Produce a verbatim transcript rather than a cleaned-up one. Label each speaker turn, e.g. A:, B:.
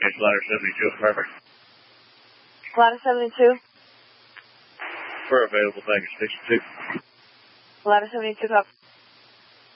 A: It's ladder seventy-two, perfect.
B: Ladder seventy-two?
A: For available, thank you, six two.
B: Ladder seventy-two, copy.